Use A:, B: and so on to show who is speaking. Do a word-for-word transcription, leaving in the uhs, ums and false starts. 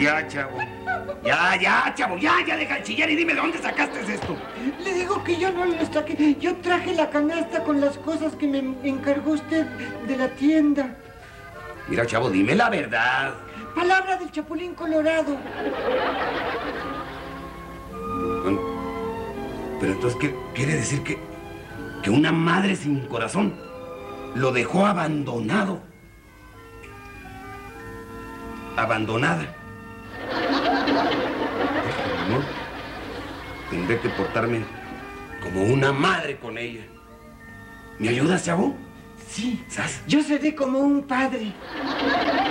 A: Ya, chavo. Ya, ya, chavo, ya, ya deja de chillar y dime de dónde sacaste esto.
B: Le digo que yo no lo saqué. Yo traje la canasta con las cosas que me encargó usted de la tienda.
A: Mira, chavo, dime la verdad.
B: Palabra del Chapulín Colorado.
A: Bueno, pero entonces, ¿qué quiere decir que, que una madre sin corazón lo dejó abandonado? Abandonada. ¿No? Tendré que portarme como una madre con ella. ¿Me ayudas, chavo?
B: Sí,
A: ¿Sas?
B: yo seré como un padre.